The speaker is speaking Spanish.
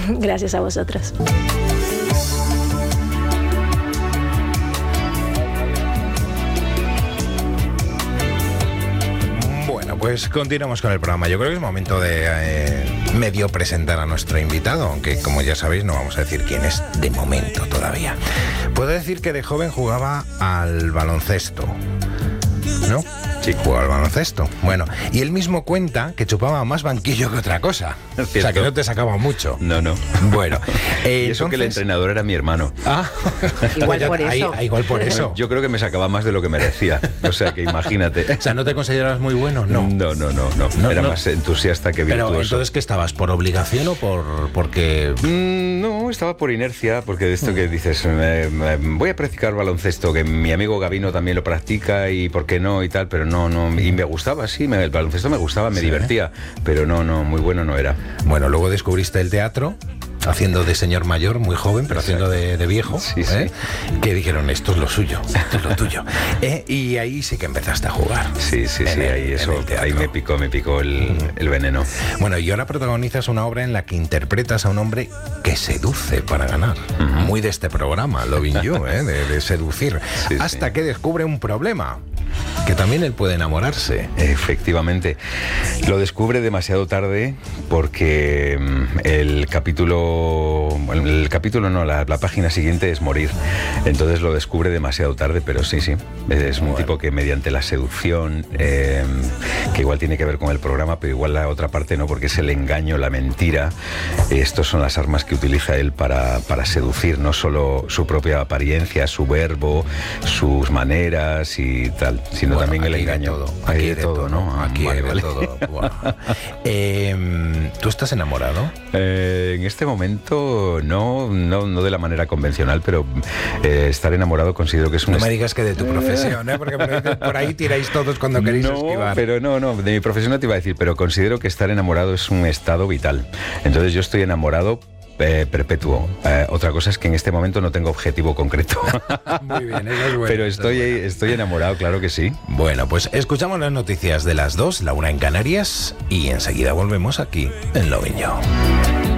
Gracias a vosotros. Pues continuamos con el programa. Yo creo que es momento de medio presentar a nuestro invitado, aunque como ya sabéis no vamos a decir quién es de momento todavía. Puedo decir que de joven jugaba al baloncesto, ¿no? Sí, jugaba al baloncesto. Bueno, y él mismo cuenta que chupaba más banquillo que otra cosa. O sea, que no te sacaba mucho. No. Bueno. Y eso entonces... que el entrenador era mi hermano. Ah, igual por eso. Igual por eso. Yo creo que me sacaba más de lo que merecía. O sea, que imagínate. O sea, ¿no te consideras muy bueno? No. No. Era más entusiasta que virtuoso. Pero entonces, ¿qué estabas? ¿Por obligación o porque...? No, estaba por inercia, porque de esto que dices, voy a practicar baloncesto, que mi amigo Gabino también lo practica y por qué no y tal, pero no, y me gustaba, sí, el baloncesto me gustaba, me divertía, pero no, muy bueno no era. Bueno, luego descubriste el teatro, haciendo de señor mayor, muy joven, pero haciendo de viejo, sí. Que dijeron, esto es lo suyo, esto es lo tuyo. Y ahí sí que empezaste a jugar. Sí, ahí me picó el veneno. Bueno, y ahora protagonizas una obra en la que interpretas a un hombre que seduce para ganar. Muy de este programa, Loving You, de seducir. Hasta que descubre un problema, que también él puede enamorarse. Efectivamente. Lo descubre demasiado tarde porque la página siguiente es morir. Entonces lo descubre demasiado tarde, pero sí. Es un tipo que mediante la seducción, que igual tiene que ver con el programa, pero igual la otra parte no, porque es el engaño, la mentira. Estos son las armas que utiliza él para seducir, no solo su propia apariencia, su verbo, sus maneras y tal, sino también el engaño. Aquí de todo, ¿no? Aquí hay de todo. Wow. ¿Tú estás enamorado? En este momento no de la manera convencional, pero estar enamorado considero que es un... No me digas que de tu profesión, porque por ahí tiráis todos cuando queréis esquivar. Pero no, de mi profesión no te iba a decir, pero considero que estar enamorado es un estado vital. Entonces yo estoy enamorado perpetuo. Otra cosa es que en este momento no tengo objetivo concreto. Muy bien, eso es bueno. Pero estoy enamorado, claro que sí. Bueno, pues escuchamos las noticias de las 2, la 1 en Canarias, y enseguida volvemos aquí en Loving You.